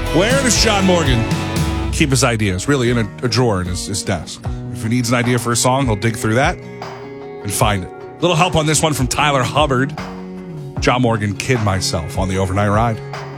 Where does John Morgan keep his ideas? Really in a drawer in his desk. If he needs an idea for a song, he'll dig through that and find it. Little help on this one from Tyler Hubbard. John Morgan, Kid Myself on the Overnight Ride.